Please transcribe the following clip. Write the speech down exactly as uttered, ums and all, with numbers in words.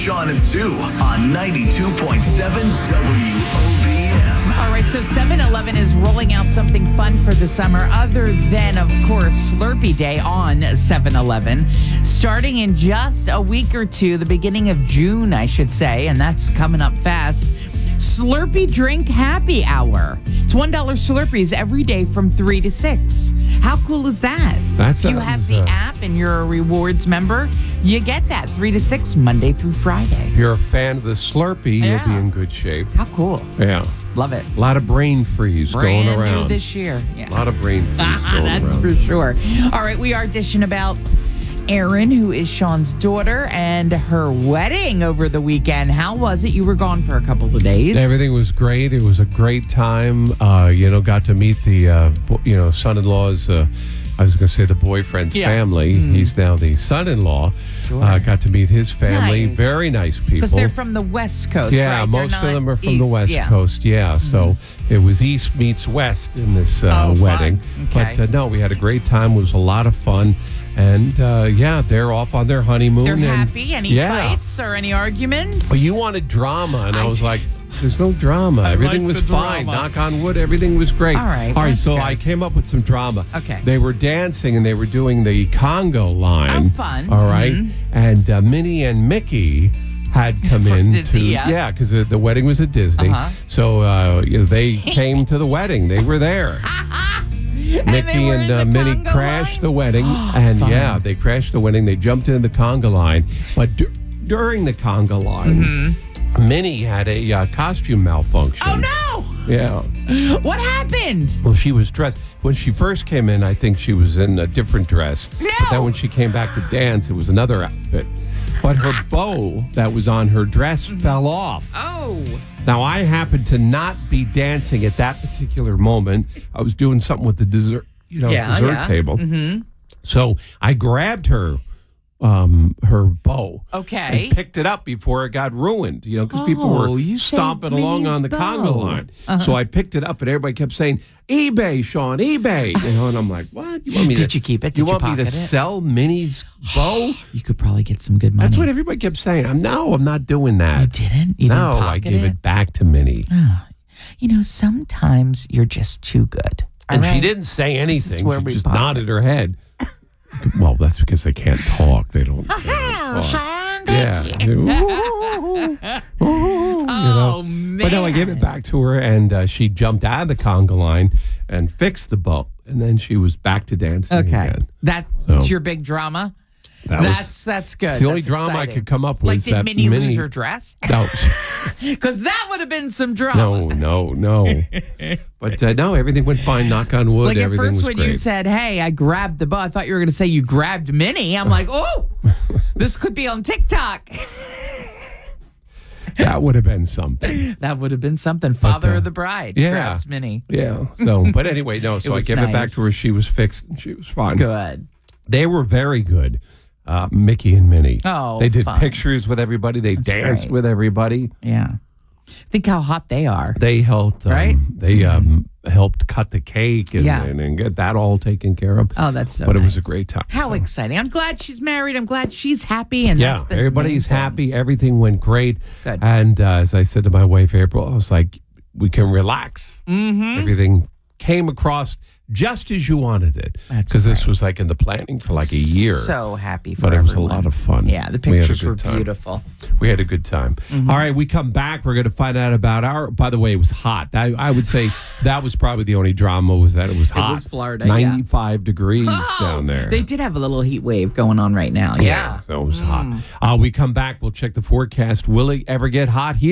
Sean and Sue on ninety-two point seven W O B M. All right, so seven eleven is rolling out something fun for the summer other than, of course, Slurpee Day on seven eleven. Starting in just a week or two, the beginning of June, I should say, and that's coming up fast. Slurpee Drink Happy Hour. It's one dollar Slurpees every day from three to six. How cool is that? That's if you have the uh, app and you're a rewards member, you get that three to six Monday through Friday. If you're a fan of the Slurpee, Yeah. you'll be in good shape. How cool. Yeah. Love it. A lot of brain freeze Brand going new around. this year. Yeah. A lot of brain freeze going That's around. for sure. All right, we are dishing about Erin, who is Sean's daughter, and her wedding over the weekend. How was it? You were gone for a couple of days. Everything was great. It was a great time. Uh, you know, got to meet the, uh, bo- you know, son-in-law's, uh, I was going to say the boyfriend's Yeah. family. Mm. He's now the son-in-law. Sure. Uh, got to meet his family. Nice. Very nice people. Because they're from the West Coast, Yeah, right? They're most of not them are from East. the West Yeah. Coast. Yeah, so it was East meets West in this uh, Oh, fun. wedding. Okay. But uh, no, we had a great time. It was a lot of fun. And uh, yeah, they're off on their honeymoon. They're and, happy. Any yeah. fights or any arguments? Well, you wanted drama, and I, I was did. like, there's no drama. I Everything like was the fine. drama. Knock on wood, everything was great. All right, All right, that's so good. I came up with some drama. Okay. They were dancing, and they were doing the Congo line. Oh, fun. All right? Mhm. And uh, Minnie and Mickey had come From in Disney, to yeah. because the, the wedding was at Disney. Uh-huh. So uh, you know, they came to the wedding. They were there. they Mickey were and, in uh, the Minnie Congo crashed line? the wedding, and Fun. yeah, they crashed the wedding. They jumped into the conga line, but d- during the conga line, Minnie had a uh, costume malfunction. Oh, Yeah. no. What happened? Well, she was dressed when she first came in. I think she was in a different dress. No. But then when she came back to dance, it was another outfit. But her bow that was on her dress fell off. Oh. Now, I happened to not be dancing at that particular moment. I was doing something with the dessert, you know, Yeah, dessert yeah. table. Mm-hmm. So I grabbed her, um, her bow. Okay. And picked it up before it got ruined, you know, because people Oh, were you stomping saved along Minnie's on the bow. conga line. So I picked it up, and everybody kept saying, eBay, Sean, eBay. You know, and I'm like, what? You want me Did to, you keep it? you Did you want me to pocket it? sell Minnie's bow? You could probably get some good money. That's what everybody kept saying. I'm no, I'm not doing that. You didn't? You no, didn't I pocket gave it? back to Minnie. You know, sometimes you're just too good. And All she right? didn't say anything. where She we just pocket. nodded her head. Well, that's because they can't talk. They don't. They don't talk. Yeah. Ooh, ooh, you know. Oh, man. But no, I gave it back to her, and uh, she jumped out of the conga line and fixed the bow, and then she was back to dancing Okay. again. That's So- your big drama? That was- that's that's good. It's the only That's drama I exciting. could come up Like, with. did that Minnie, Minnie lose her dress? No, Because that would have been some drama. no, no, no. But uh, no, everything went fine. Knock on wood. Like at everything first was when great. you said, hey, I grabbed the bow, I thought you were going to say you grabbed Minnie. I'm like, oh, this could be on TikTok. that would have been something. That would have been something. Father uh, of the bride yeah. grabs Minnie. Yeah. So, but anyway, no. So I was gave it back nice. to her. She was fixed, and she was fine. Good. They were very good, uh, Mickey and Minnie. Oh, they did fun. pictures with everybody. They danced great. with everybody. Yeah. Think how hot they are. They helped. Um, Right? They um, helped cut the cake and, Yeah. and, and get that all taken care of. Oh, that's so But it was a nice. great time. How So, exciting. I'm glad she's married. I'm glad she's happy. And yeah, that's the everybody's main thing. happy. Everything went great. Good. And uh, as I said to my wife April, I was like, we can relax. Mm-hmm. Everything came across just as you wanted it. That's Because this great. was like in the planning for like a year. So happy for But it was everyone. a lot of fun. Yeah, the We had a pictures good were time. beautiful. We had a good time. All right, we come back. We're going to find out about our. By the way, it was hot. I, I would say that was probably the only drama was that it was hot. was Florida, yeah. ninety-five degrees down there. They did have a little heat wave going on right now. Yeah. So it was hot. Uh, we come back. We'll check the forecast. Will it ever get hot here?